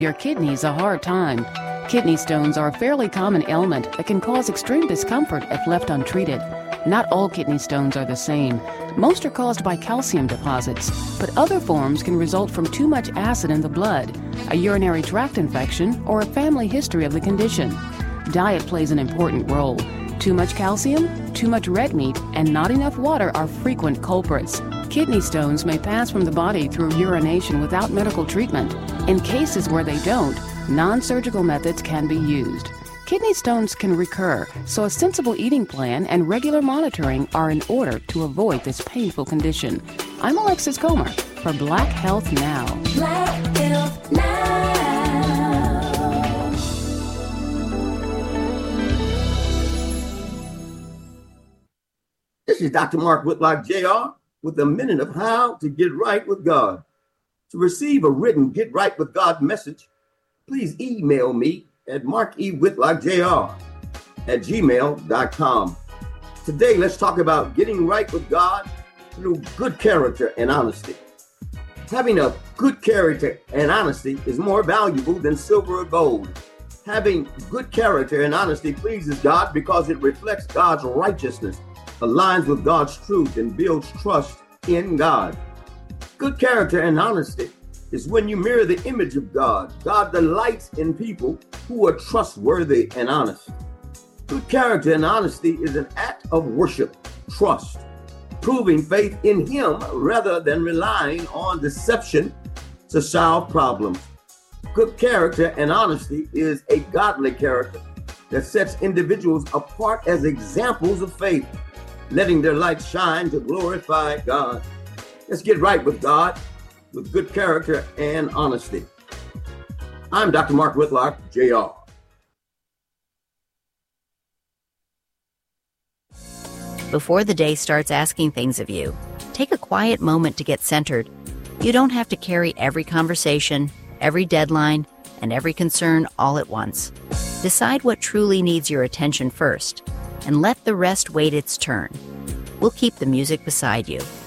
your kidneys a hard time. Kidney stones are a fairly common ailment that can cause extreme discomfort if left untreated. Not all kidney stones are the same. Most are caused by calcium deposits, but other forms can result from too much acid in the blood, a urinary tract infection, or a family history of the condition. Diet plays an important role. Too much calcium, too much red meat, and not enough water are frequent culprits. Kidney stones may pass from the body through urination without medical treatment. In cases where they don't, non-surgical methods can be used. Kidney stones can recur, so a sensible eating plan and regular monitoring are in order to avoid this painful condition. I'm Alexis Comer for Black Health Now. Black Health Now. This is Dr. Mark Whitlock, Jr., with a minute of how to get right with God. To receive a written Get Right with God message, please email me at markwhitlockjr@gmail.com. Today, let's talk about getting right with God through good character and honesty. Having a good character and honesty is more valuable than silver or gold. Having good character and honesty pleases God because it reflects God's righteousness, aligns with God's truth, and builds trust in God. Good character and honesty is when you mirror the image of God. God delights in people who are trustworthy and honest. Good character and honesty is an act of worship, trust, proving faith in Him rather than relying on deception to solve problems. Good character and honesty is a godly character that sets individuals apart as examples of faith, letting their light shine to glorify God. Let's get right with God with good character and honesty. I'm Dr. Mark Whitlock, Jr. Before the day starts asking things of you, take a quiet moment to get centered. You don't have to carry every conversation, every deadline, and every concern all at once. Decide what truly needs your attention first, and let the rest wait its turn. We'll keep the music beside you.